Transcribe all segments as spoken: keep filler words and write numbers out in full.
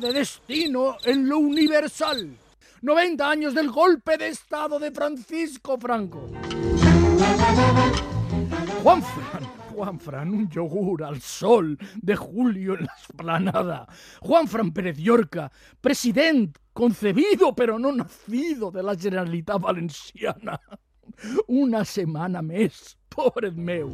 de destino en lo universal. noventa años del golpe de estado de Francisco Franco. Juanfran, Juanfran, un yogur al sol de julio en la Esplanada. Juanfran Pérez Llorca, president concebido pero no nacido de la Generalitat Valenciana. Una semana més, pobret meu.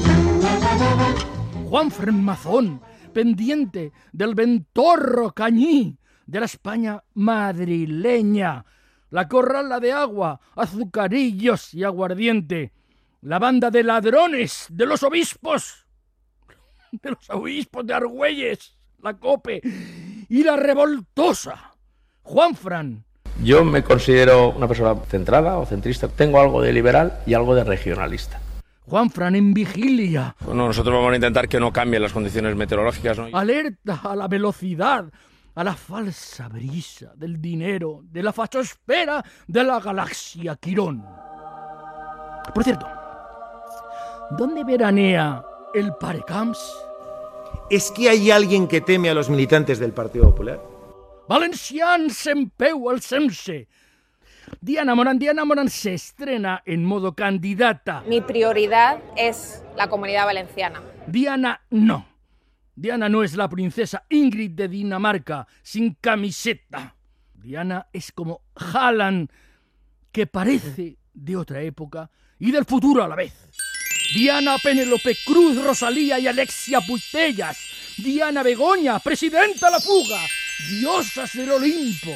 Juanfran Mazón, pendiente del ventorro cañí de la España madrileña, la corrala de agua, azucarillos y aguardiente, la banda de ladrones de los obispos, de los obispos de Argüelles, la COPE, y la revoltosa Juanfran. Yo me considero una persona centrada o centrista, tengo algo de liberal y algo de regionalista. Juanfran en vigilia. Bueno, nosotros vamos a intentar que no cambien las condiciones meteorológicas, ¿no? Alerta a la velocidad, a la falsa brisa del dinero, de la fachosfera de la galaxia Quirón. Por cierto, ¿dónde veranea el Parecamps? ¿Es que hay alguien que teme a los militantes del Partido Popular? Valencians en peu al Semse. Diana Morán, Diana Morán se estrena en modo candidata. Mi prioridad es la Comunidad Valenciana. Diana no. Diana no es la princesa Ingrid de Dinamarca, sin camiseta. Diana es como Haaland, que parece de otra época y del futuro a la vez. Diana Penélope Cruz, Rosalía y Alexia Putellas. Diana Begoña, presidenta a la fuga. Diosas del Olimpo.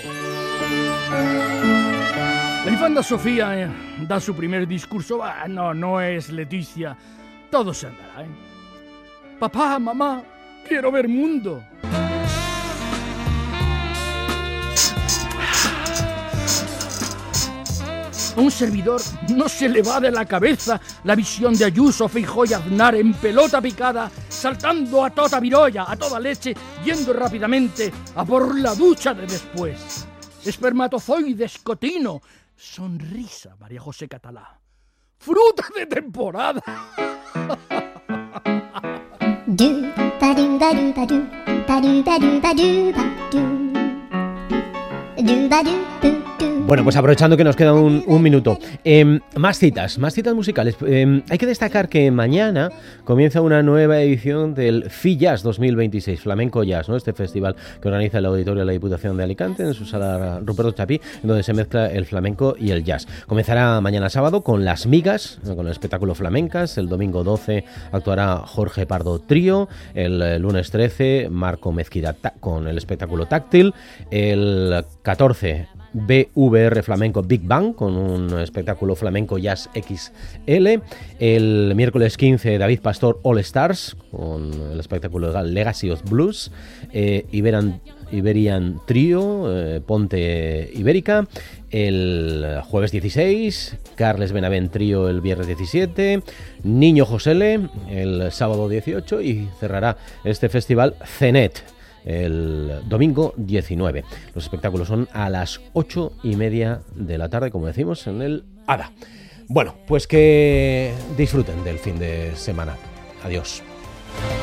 La infanta Sofía eh, da su primer discurso. Ah, no, no es Leticia. Todo se andará, ¿eh? Papá, mamá, quiero ver mundo. A un servidor no se le va de la cabeza la visión de Ayuso, Feijóo y Aznar en pelota picada, saltando a toda virolla, a toda leche, yendo rápidamente a por la ducha de después. Espermatozoide escotino, sonrisa María José Catalá, fruta de temporada. Do ba do ba do ba do ba do ba do ba do ba do do ba do do. Bueno, pues aprovechando que nos queda un, un minuto, eh, más citas, más citas musicales. Eh, hay que destacar que mañana comienza una nueva edición del F I Jazz dos mil veintiséis, Flamenco Jazz, ¿no? Este festival que organiza el Auditorio de la Diputación de Alicante en su sala Ruperto Chapí, en donde se mezcla el flamenco y el jazz. Comenzará mañana sábado con Las Migas, con el espectáculo Flamencas. El domingo doce actuará Jorge Pardo Trío. El lunes trece Marco Mezquida con el espectáculo Táctil. El catorce B V R Flamenco Big Bang con un espectáculo flamenco jazz equis ele. El miércoles quince David Pastor All Stars con el espectáculo Legacy of Blues. eh, Iberian, Iberian Trio, eh, Ponte Ibérica. El jueves dieciséis Carles Benavent Trío el viernes diecisiete. Niño Josele el sábado dieciocho y cerrará este festival Cenet el domingo diecinueve. Los espectáculos son a las ocho y media de la tarde, como decimos, en el ADA. Bueno, pues que disfruten del fin de semana. Adiós.